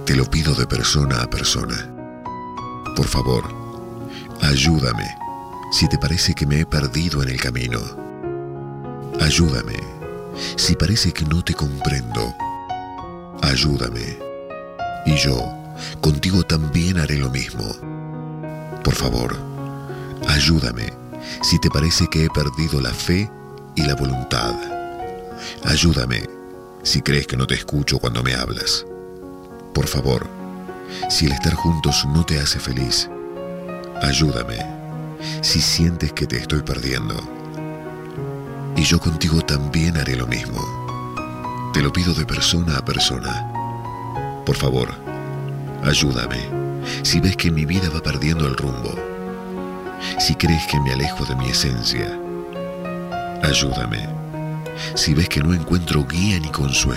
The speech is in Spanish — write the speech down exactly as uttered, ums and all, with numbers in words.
Te lo pido de persona a persona. Por favor, ayúdame si te parece que me he perdido en el camino. Ayúdame si parece que no te comprendo. Ayúdame. Y yo, contigo también haré lo mismo. Por favor, ayúdame si te parece que he perdido la fe y la voluntad. Ayúdame si crees que no te escucho cuando me hablas. Por favor, si el estar juntos no te hace feliz, ayúdame si sientes que te estoy perdiendo. Y yo contigo también haré lo mismo. Te lo pido de persona a persona. Por favor, ayúdame si ves que mi vida va perdiendo el rumbo. Si crees que me alejo de mi esencia, ayúdame si ves que no encuentro guía ni consuelo.